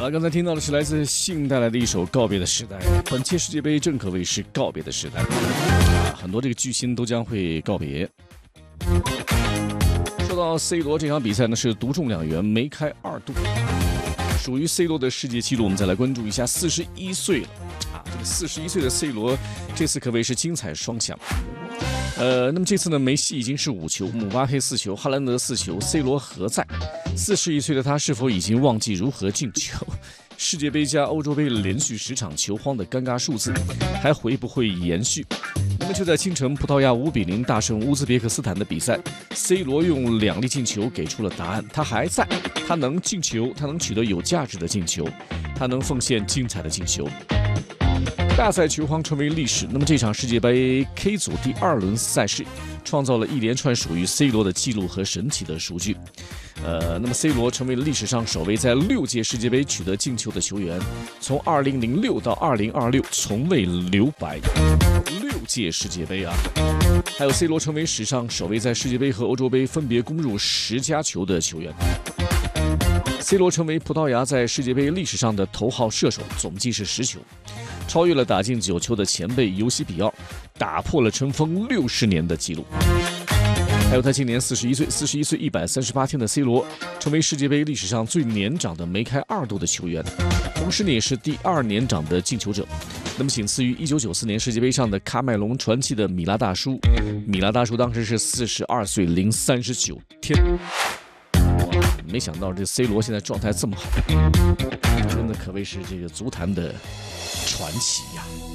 好，刚才听到的是来自信带来的一首《告别的时代》。本届世界杯正可谓是告别的时代，很多这个巨星都将会告别。说到 C 罗这场比赛呢，是独中2元，梅开2度，属于 C 罗的世界纪录。我们再来关注一下，41岁了啊！这个41岁的 C 罗，这次可谓是精彩双响。那么这次呢，梅西已经是5球，姆巴佩4球，哈兰德4球 ，C 罗何在？41岁的他是否已经忘记如何进球？世界杯加欧洲杯连续10场球荒的尴尬数字，还会不会延续？那么就在清晨，葡萄牙5比0大胜乌兹别克斯坦的比赛 ，C 罗用2粒进球给出了答案，他还在，他能进球，他能取得有价值的进球，他能奉献精彩的进球。大赛球荒成为历史。那么这场世界杯 K 组第2轮赛事，创造了一连串属于 C 罗的记录和神奇的数据。那么 C 罗成为了历史上首位在6届世界杯取得进球的球员，从2006到2026从未留白。6届世界杯啊！还有 C 罗成为史上首位在世界杯和欧洲杯分别攻入10加球的球员。C 罗成为葡萄牙在世界杯历史上的头号射手，总计是10球，超越了打进9球的前辈尤西比奥，打破了尘封60年的纪录。还有他今年41岁138天的 C 罗，成为世界杯历史上最年长的梅开2度的球员，同时呢也是第2年长的进球者。那么仅次于1994年世界杯上的喀麦隆传奇的米拉大叔，米拉大叔当时是42岁零39天。没想到这 C 罗现在状态这么好，真的可谓是这个足坛的传奇呀。